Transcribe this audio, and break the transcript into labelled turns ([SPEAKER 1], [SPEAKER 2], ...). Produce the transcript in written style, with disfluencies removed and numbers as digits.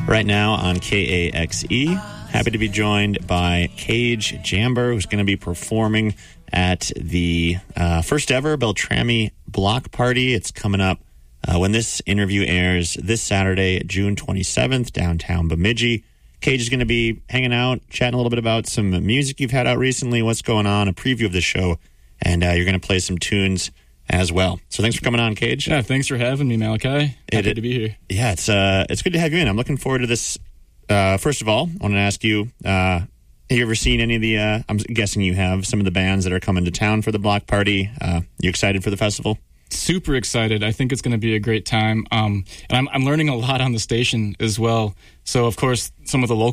[SPEAKER 1] right now on KAXE. Happy to be joined by Cage Jamber, who's going to be performing at the first ever Beltrami Block Party. It's coming up when this interview airs this Saturday, June 27th, downtown Bemidji. Cage is going to be hanging out, chatting a little bit about some music you've had out recently, what's going on, a preview of the show, and you're going to play some tunes as well. So thanks for coming on, Cage.
[SPEAKER 2] Yeah, thanks for having me, Malachi. Happy to be here.
[SPEAKER 1] Yeah, it's good to have you in. I'm looking forward to this. First of all, I want to ask you, have you ever seen any of the, I'm guessing you have, some of the bands that are coming to town for the block party? You excited for the festival?
[SPEAKER 2] Super excited. I think it's going to be a great time. And I'm learning a lot on the station as well. So, of course, some of the local